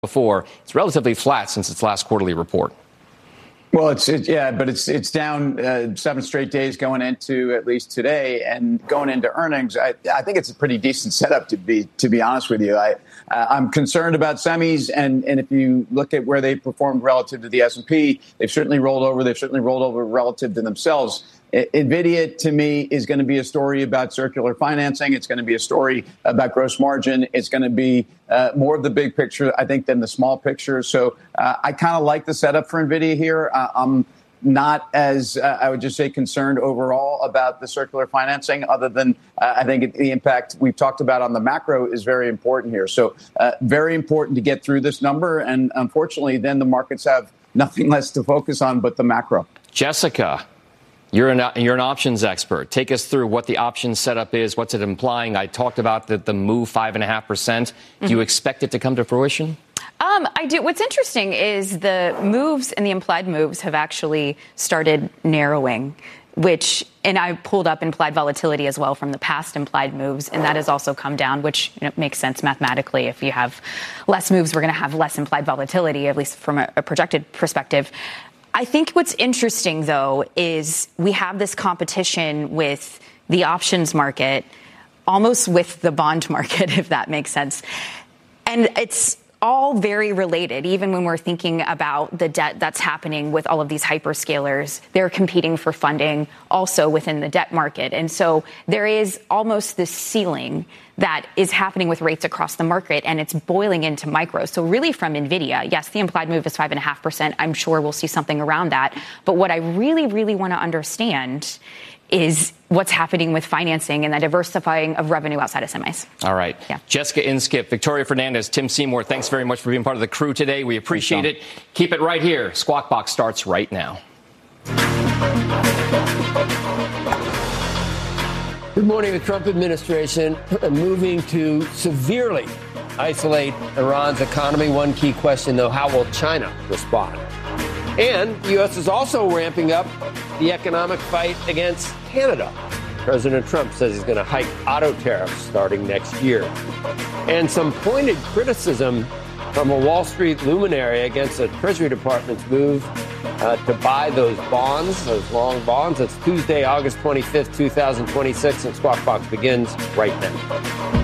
before. It's relatively flat since its last quarterly report. Well, it's down 7 straight days going into at least today, and going into earnings. I think it's a pretty decent setup to be honest with you. I'm concerned about semis, and if you look at where they performed relative to the S&P, they've certainly rolled over. They've certainly rolled over relative to themselves. NVIDIA, to me, is going to be a story about circular financing. It's going to be a story about gross margin. It's going to be more of the big picture, I think, than the small picture. So I kind of like the setup for NVIDIA here. I'm not as, I would just say, concerned overall about the circular financing, other than I think the impact we've talked about on the macro is very important here. So very important to get through this number. And unfortunately, then the markets have nothing less to focus on but the macro. Jessica, you're an options expert. Take us through what the options setup is. What's it implying? I talked about the move 5.5%. Do you expect it to come to fruition? I do. What's interesting is the moves and the implied moves have actually started narrowing, and I pulled up implied volatility as well from the past implied moves, and that has also come down, which makes sense mathematically. If you have less moves, we're going to have less implied volatility, at least from a projected perspective. I think what's interesting, though, is we have this competition with the options market, almost with the bond market, if that makes sense. And it's all very related. Even when we're thinking about the debt that's happening with all of these hyperscalers, they're competing for funding also within the debt market. And so there is almost this ceiling that is happening with rates across the market, and it's boiling into micro. So really from NVIDIA, yes, the implied move is 5.5%. I'm sure we'll see something around that. But what I really, really want to understand is what's happening with financing and the diversifying of revenue outside of semis. All right. Yeah. Jessica Inskip, Victoria Fernandez, Tim Seymour, thanks very much for being part of the crew today. We appreciate it. Keep it right here. Squawk Box starts right now. Good morning. The Trump administration moving to severely isolate Iran's economy. One key question, though, how will China respond? And the U.S. is also ramping up the economic fight against Canada. President Trump says he's going to hike auto tariffs starting next year. And some pointed criticism from a Wall Street luminary against the Treasury Department's move to buy those bonds, those long bonds. It's Tuesday, August 25th, 2026, and Squawk Box begins right now.